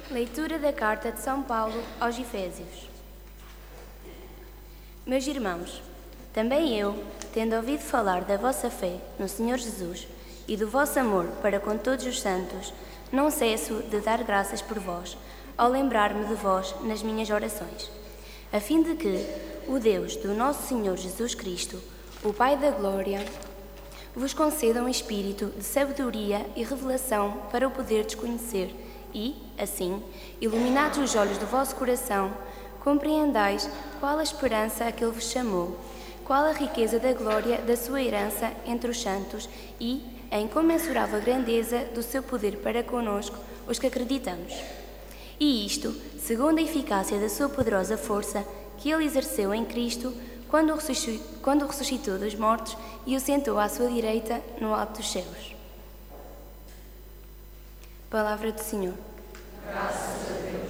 Leitura da Carta de São Paulo aos Efésios. Meus irmãos, também eu, tendo ouvido falar da vossa fé no Senhor Jesus e do vosso amor para com todos os santos, não cesso de dar graças por vós, ao lembrar-me de vós nas minhas orações, a fim de que o Deus do nosso Senhor Jesus Cristo, o Pai da Glória, vos conceda um espírito de sabedoria e revelação para o poderdes conhecer e, assim, iluminados os olhos do vosso coração, compreendais qual a esperança a que Ele vos chamou, qual a riqueza da glória da sua herança entre os santos e a incomensurável grandeza do seu poder para conosco, os que acreditamos. E isto, segundo a eficácia da sua poderosa força, que Ele exerceu em Cristo, quando o ressuscitou dos mortos e o sentou à sua direita no alto dos céus. Palavra do Senhor. Graças a Deus.